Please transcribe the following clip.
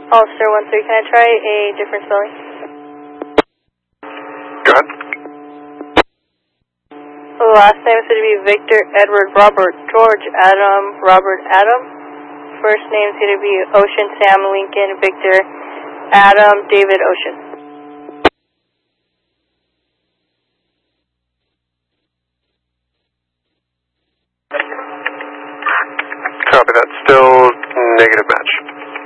Ulster 1-3, can I try a different spelling? Go ahead. The last name is going to be Victor, Edward, Robert, George, Adam, Robert, Adam. First name is going to be Ocean, Sam, Lincoln, Victor, Adam, David, Ocean. Copy that. Still negative.